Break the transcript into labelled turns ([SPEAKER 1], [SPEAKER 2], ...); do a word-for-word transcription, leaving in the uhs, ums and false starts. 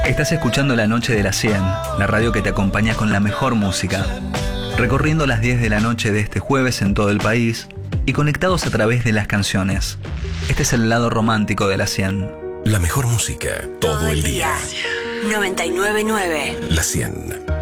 [SPEAKER 1] Estás escuchando La Noche de la cien, la radio que te acompaña con la mejor música. Recorriendo las diez de la noche de este jueves en todo el país y conectados a través de las canciones. Este es el lado romántico de la cien.
[SPEAKER 2] La mejor música todo el día.
[SPEAKER 3] noventa y nueve punto nueve.
[SPEAKER 2] La cien.